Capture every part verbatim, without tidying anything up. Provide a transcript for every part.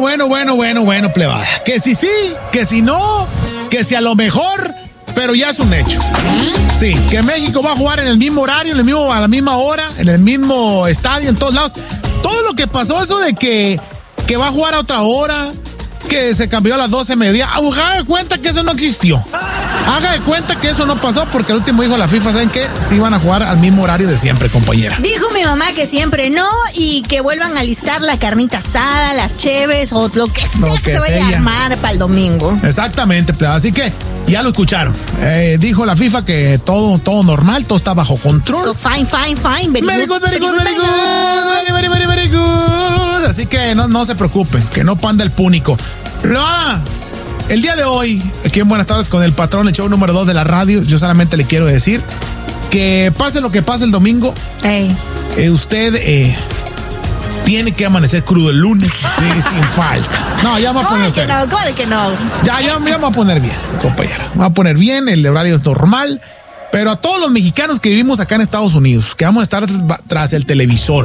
bueno, bueno, bueno, bueno, plebada. Que si sí, que si no, que si a lo mejor, pero ya es un hecho. Sí, que México va a jugar en el mismo horario, en el mismo, a la misma hora, en el mismo estadio, en todos lados. Todo lo que pasó, eso de que, que va a jugar a otra hora, que se cambió a las doce de mediodía, haga de cuenta que eso no existió. Haga de cuenta que eso no pasó porque el último dijo la FIFA, ¿saben qué? Sí van a jugar al mismo horario de siempre, compañera. Dijo mi mamá que siempre no y que vuelvan a listar la carnita asada, las cheves o lo que sea lo que, que se vaya a armar para el domingo. Exactamente, así que ya lo escucharon. Eh, dijo la FIFA que todo, todo normal, todo está bajo control. So fine, fine, fine. Very, very good, very good, very good. Very, very, very, very good. Así que no, no se preocupen, que no panda el púnico. Ah, el día de hoy, aquí en Buenas Tardes con el Patrón, el show número dos de la radio, yo solamente le quiero decir que pase lo que pase el domingo, hey. eh, usted eh, tiene que amanecer crudo el lunes, sí, sin falta. No, ya me va a poner que no, ¿cómo de que no? Ya, ya, ya me va a poner bien, compañera. Me va a poner bien, el horario es normal, pero a todos los mexicanos que vivimos acá en Estados Unidos, que vamos a estar tras, tras el televisor,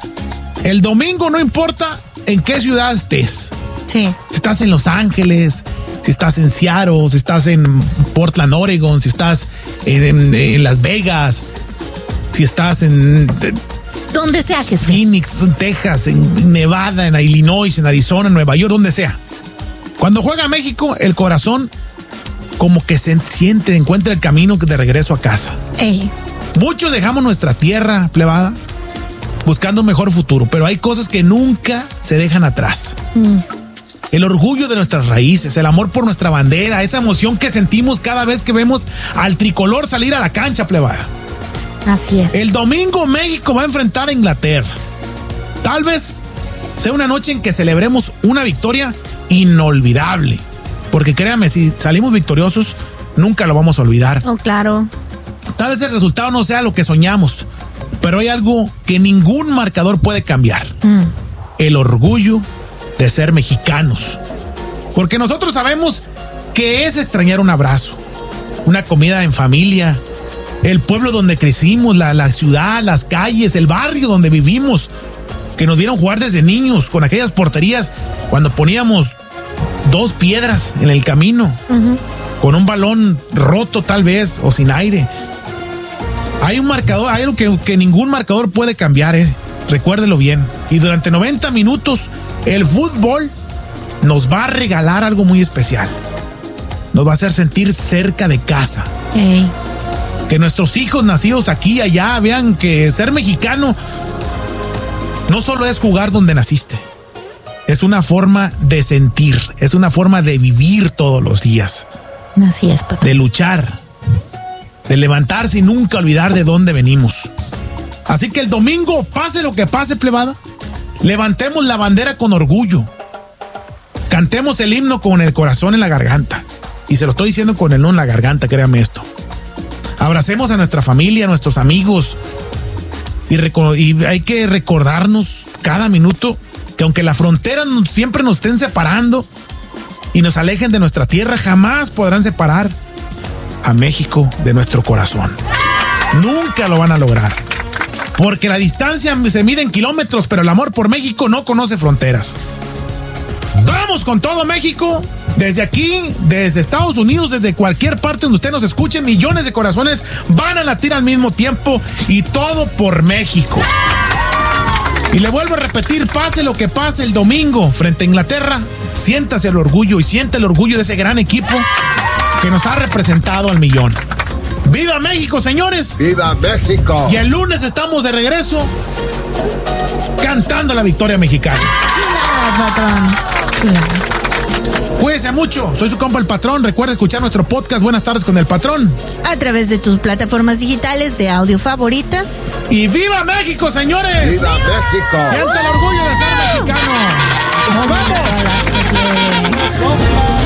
el domingo no importa en qué ciudad estés. Sí. Si estás en Los Ángeles, si estás en Seattle, si estás en Portland, Oregon, si estás en, en, en Las Vegas, si estás en... Donde sea que Phoenix, en Texas, en Nevada, en Illinois, en Arizona, en Nueva York, donde sea. Cuando juega México, el corazón como que se siente, encuentra el camino de regreso a casa. Ey. Muchos dejamos nuestra tierra, plebada, buscando un mejor futuro, pero hay cosas que nunca se dejan atrás. Mm. El orgullo de nuestras raíces, el amor por nuestra bandera, esa emoción que sentimos cada vez que vemos al tricolor salir a la cancha, plebada. Así es. El domingo México va a enfrentar a Inglaterra. Tal vez sea una noche en que celebremos una victoria inolvidable. Porque créame, si salimos victoriosos, nunca lo vamos a olvidar. Oh, claro. Tal vez el resultado no sea lo que soñamos, pero hay algo que ningún marcador puede cambiar. Mm. El orgullo de ser mexicanos. Porque nosotros sabemos que es extrañar un abrazo, una comida en familia, el pueblo donde crecimos, la, la ciudad, las calles, el barrio donde vivimos, que nos vieron jugar desde niños con aquellas porterías cuando poníamos dos piedras en el camino, uh-huh. con un balón roto tal vez o sin aire. Hay un marcador, hay algo que, que ningún marcador puede cambiar, eh. Recuérdelo bien. Y durante noventa minutos el fútbol nos va a regalar algo muy especial. Nos va a hacer sentir cerca de casa. Hey. Que nuestros hijos nacidos aquí y allá vean que ser mexicano no solo es jugar donde naciste. Es una forma de sentir, es una forma de vivir todos los días. Así es, papá. De luchar, de levantarse y nunca olvidar de dónde venimos. Así que el domingo, pase lo que pase, plebada, levantemos la bandera con orgullo. Cantemos el himno con el corazón en la garganta. Y se lo estoy diciendo con el no en la garganta, créame esto. Abracemos a nuestra familia, a nuestros amigos. Y, reco- y hay que recordarnos cada minuto que aunque las fronteras siempre nos estén separando y nos alejen de nuestra tierra, jamás podrán separar a México de nuestro corazón. Nunca lo van a lograr. Porque la distancia se mide en kilómetros, pero el amor por México no conoce fronteras. Vamos con todo, México. Desde aquí, desde Estados Unidos, desde cualquier parte donde usted nos escuche, millones de corazones van a latir al mismo tiempo y todo por México. Y le vuelvo a repetir, pase lo que pase el domingo frente a Inglaterra, siéntase el orgullo y siente el orgullo de ese gran equipo que nos ha representado al millón. ¡Viva México, señores! ¡Viva México! Y el lunes estamos de regreso cantando la victoria mexicana. Cuídese mucho, soy su compa el Patrón. Recuerda escuchar nuestro podcast Buenas Tardes con el Patrón a través de tus plataformas digitales de audio favoritas. Y ¡viva México, señores! ¡Viva México! Sienta el orgullo de ser mexicano. ¡Nos vemos!